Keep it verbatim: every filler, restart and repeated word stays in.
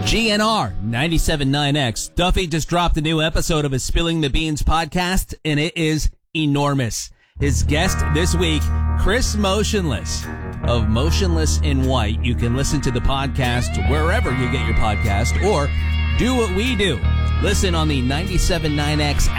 G N R ninety-seven point nine X. Duffy just dropped a new episode of his Spilling the Beans podcast, and it is enormous. His guest this week, Chris Motionless of Motionless in White. You can listen to the podcast wherever you get your podcast, or do what we do. Listen on the ninety-seven point nine X